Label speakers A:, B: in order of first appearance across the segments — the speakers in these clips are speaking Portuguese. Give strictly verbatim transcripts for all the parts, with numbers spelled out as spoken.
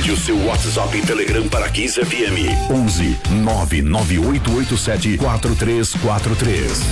A: Mande o seu WhatsApp e Telegram para Kiss F M. onze nove nove oito oito sete quatro três quatro três.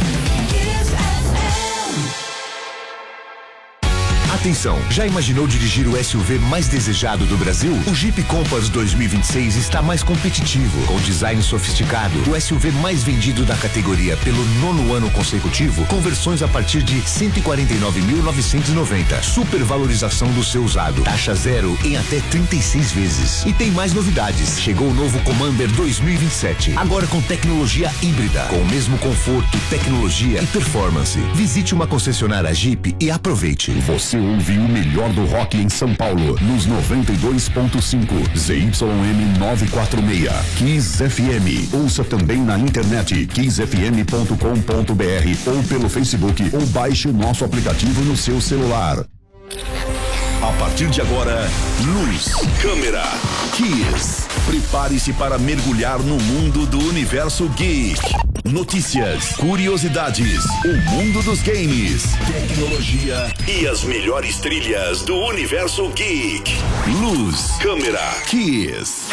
B: Atenção, já imaginou dirigir o S U V mais desejado do Brasil? O Jeep Compass dois mil e vinte e seis está mais competitivo, com design sofisticado, o S U V mais vendido da categoria pelo nono ano consecutivo, com versões a partir de cento e quarenta e nove mil novecentos e noventa. Supervalorização do seu usado, taxa zero em até trinta e seis vezes. E tem mais novidades. Chegou o novo Commander dois mil e vinte e sete, agora com tecnologia híbrida, com o mesmo conforto, tecnologia e performance. Visite uma concessionária Jeep e aproveite.
A: Você ouve o melhor do rock em São Paulo, nos noventa e dois ponto cinco, Z Y M novecentos e quarenta e seis, Kiss F M. Ouça também na internet, kiss f m ponto com ponto b r ou pelo Facebook, ou baixe o nosso aplicativo no seu celular. A partir de agora, luz, câmera, Kiss. Prepare-se para mergulhar no mundo do universo geek. Notícias, curiosidades, o mundo dos games, tecnologia e as melhores trilhas do universo geek. Luz, câmera, Kiss.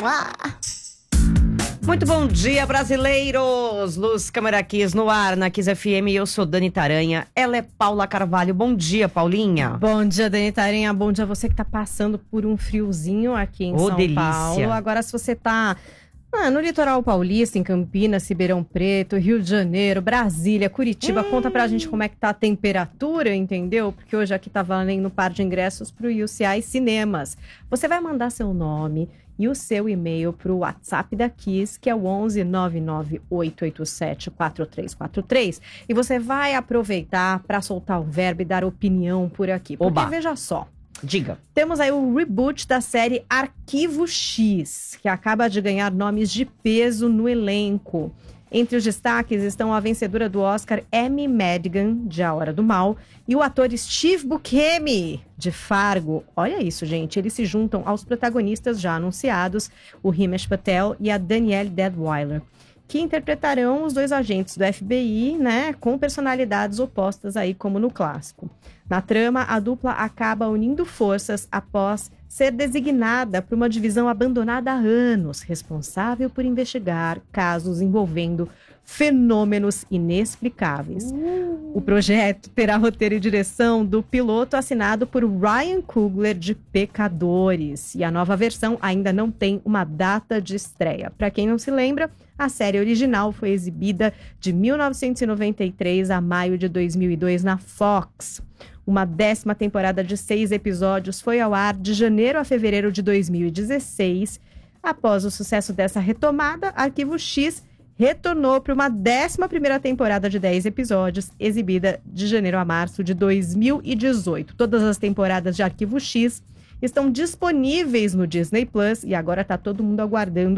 C: Muito bom dia, brasileiros! Luz, câmera, Kiss no ar, na Kiss F M. Eu sou Dani Taranha, ela é Paula Carvalho. Bom dia, Paulinha.
D: Bom dia, Dani Taranha. Bom dia a você que tá passando por um friozinho aqui em
C: Ô,
D: São
C: delícia.
D: Paulo. Agora, se você tá ah, no litoral paulista, em Campinas, Ribeirão Preto, Rio de Janeiro, Brasília, Curitiba, hum. conta pra gente como é que tá a temperatura, entendeu? Porque hoje aqui tá valendo um par de ingressos pro U C I Cinemas. Você vai mandar seu nome e o seu e-mail para o WhatsApp da Kiss, que é o onze nove nove oito oito sete quatro três quatro três. E você vai aproveitar para soltar o verbo e dar opinião por aqui. Porque
C: Oba.
D: veja só.
C: Diga.
D: Temos aí o reboot da série Arquivo X, que acaba de ganhar nomes de peso no elenco. Entre os destaques estão a vencedora do Oscar, Amy Madigan, de A Hora do Mal, e o ator Steve Buscemi, de Fargo. Olha isso, gente. Eles se juntam aos protagonistas já anunciados, o Himesh Patel e a Danielle Deadwyler, que interpretarão os dois agentes do F B I, né, com personalidades opostas aí, como no clássico. Na trama, a dupla acaba unindo forças após ser designada por uma divisão abandonada há anos, responsável por investigar casos envolvendo fenômenos inexplicáveis. Uh. O projeto terá roteiro e direção do piloto assinado por Ryan Coogler, de Pecadores. E a nova versão ainda não tem uma data de estreia. Para quem não se lembra, a série original foi exibida de mil novecentos e noventa e três a maio de dois mil e dois na Fox. Uma décima temporada de seis episódios foi ao ar de janeiro a fevereiro de dois mil e dezesseis. Após o sucesso dessa retomada, Arquivo X retornou para uma décima primeira temporada de dez episódios, exibida de janeiro a março de dois mil e dezoito. Todas as temporadas de Arquivo X estão disponíveis no Disney Plus e agora está todo mundo aguardando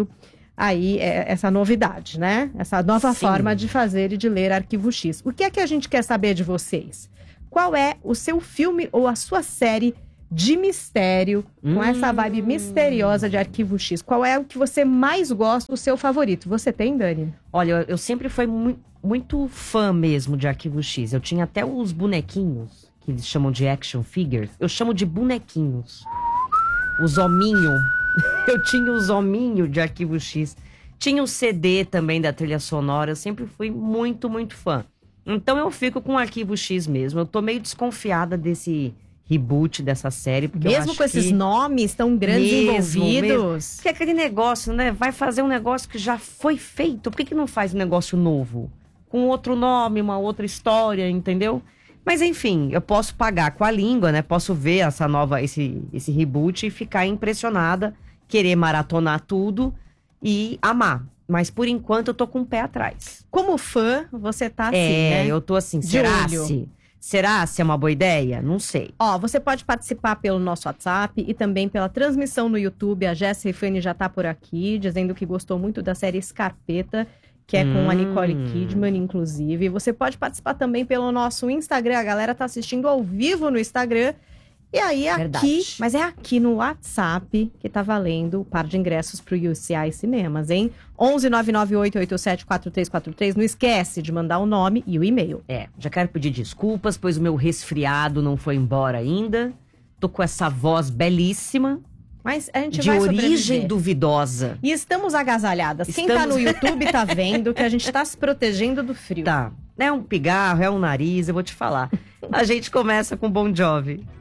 D: aí é, essa novidade, né? Essa nova Sim. forma de fazer e de ler Arquivo X. O que é que a gente quer saber de vocês? Qual é o seu filme ou a sua série de mistério, com hum. essa vibe misteriosa de Arquivo X? Qual é o que você mais gosta, o seu favorito? Você tem, Dani?
C: Olha, eu sempre fui mu- muito fã mesmo de Arquivo X. Eu tinha até os bonequinhos, que eles chamam de action figures. Eu chamo de bonequinhos. Os hominho. Eu tinha os hominho de Arquivo X. Tinha o C D também da trilha sonora. Eu sempre fui muito, muito fã. Então eu fico com o Arquivo X mesmo. Eu tô meio desconfiada desse reboot dessa série. Porque
D: mesmo
C: eu acho
D: com esses
C: que...
D: nomes tão grandes
C: mesmo,
D: envolvidos.
C: Mesmo. Porque aquele negócio, né? Vai fazer um negócio que já foi feito. Por que que não faz um negócio novo? Com outro nome, uma outra história, entendeu? Mas enfim, eu posso pagar com a língua, né? Posso ver essa nova, esse, esse reboot e ficar impressionada, querer maratonar tudo e amar. Mas por enquanto eu tô com o pé atrás.
D: Como fã, você tá assim,
C: é,
D: né?
C: É, eu tô assim,
D: de
C: será
D: olho.
C: se... Será se é uma boa ideia? Não sei.
D: Ó, você pode participar pelo nosso WhatsApp e também pela transmissão no YouTube. A Jéssica Refani já tá por aqui, dizendo que gostou muito da série Scarpeta, que é com hum. a Nicole Kidman, inclusive. Você pode participar também pelo nosso Instagram. A galera tá assistindo ao vivo no Instagram. E aí, aqui,
C: Verdade.
D: Mas é aqui no WhatsApp que tá valendo o par de ingressos pro U C I Cinemas, hein? onze nove nove oito oito sete quatro três quatro três. Não esquece de mandar o nome e o e-mail.
C: É, já quero pedir desculpas, pois o meu resfriado não foi embora ainda. Tô com essa voz belíssima.
D: Mas a gente
C: de
D: vai
C: origem
D: sobreviver.
C: duvidosa.
D: E estamos agasalhadas. Quem tá
C: Estamos-
D: no YouTube tá vendo que a gente tá se protegendo do frio.
C: Tá. É um pigarro, é um nariz, eu vou te falar. A gente começa com Bon Jovi.